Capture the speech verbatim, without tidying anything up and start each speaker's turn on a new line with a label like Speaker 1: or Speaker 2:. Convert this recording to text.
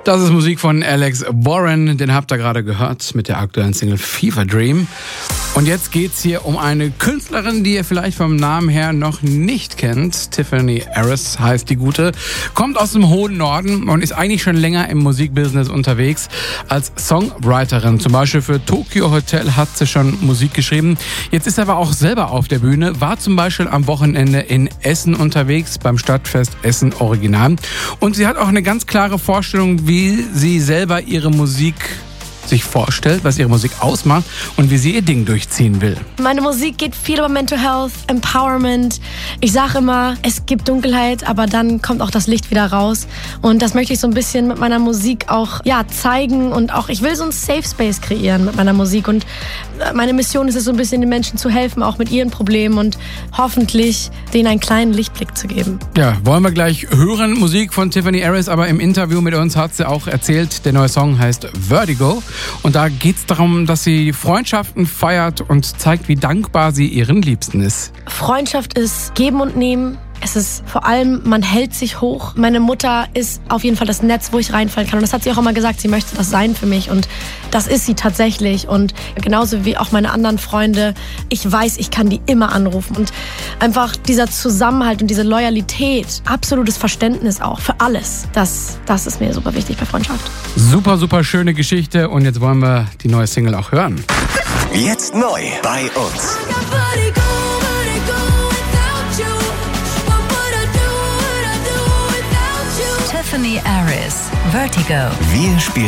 Speaker 1: Das ist Musik von Alex Warren, den habt ihr gerade gehört mit der aktuellen Single Fever Dream. Und jetzt geht's hier um eine Künstlerin, die ihr vielleicht vom Namen her noch nicht kennt. Tiffany Harris heißt die Gute, kommt aus dem hohen Norden und ist eigentlich schon länger im Musikbusiness unterwegs. Als Songwriterin, zum Beispiel für Tokyo Hotel hat sie schon Musik geschrieben. Jetzt ist sie aber auch selber auf der Bühne, war zum Beispiel am Wochenende in Essen unterwegs beim Stadtfest Essen Original. Und sie hat auch eine ganz klare Vorstellung, wie sie selber ihre Musik sich vorstellt, was ihre Musik ausmacht und wie sie ihr Ding durchziehen will.
Speaker 2: Meine Musik geht viel über Mental Health, Empowerment. Ich sage immer, es gibt Dunkelheit, aber dann kommt auch das Licht wieder raus. Und das möchte ich so ein bisschen mit meiner Musik auch ja, zeigen. Und auch, ich will so einen Safe Space kreieren mit meiner Musik. Und meine Mission ist es so ein bisschen, den Menschen zu helfen, auch mit ihren Problemen und hoffentlich denen einen kleinen Lichtblick zu geben.
Speaker 1: Ja, wollen wir gleich hören. Musik von Tiffany Harris, aber im Interview mit uns hat sie auch erzählt, der neue Song heißt Vertigo. Und da geht es darum, dass sie Freundschaften feiert und zeigt, wie dankbar sie ihren Liebsten ist.
Speaker 2: Freundschaft ist Geben und Nehmen. Es ist vor allem, man hält sich hoch. Meine Mutter ist auf jeden Fall das Netz, wo ich reinfallen kann. Und das hat sie auch immer gesagt, sie möchte das sein für mich. Und das ist sie tatsächlich. Und genauso wie auch meine anderen Freunde. Ich weiß, ich kann die immer anrufen. Und einfach dieser Zusammenhalt und diese Loyalität, absolutes Verständnis auch für alles. Das, das ist mir super wichtig bei Freundschaft.
Speaker 1: Super, super schöne Geschichte. Und jetzt wollen wir die neue Single auch hören.
Speaker 3: Jetzt neu bei uns.
Speaker 4: Tiffany Harris, Vertigo.
Speaker 3: Wir spielen